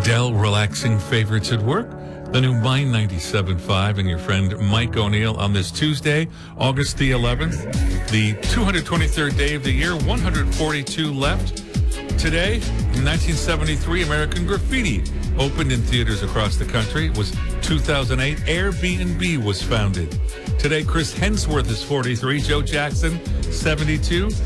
Dell relaxing favorites at work. The new Mind 97.5 and your friend Mike O'Neill on this Tuesday, August the 11th, the 223rd day of the year, 142 left. Today, in 1973, American Graffiti opened in theaters across the country. It was 2008. Airbnb was founded. Today, Chris Hemsworth is 43, Joe Jackson, 72.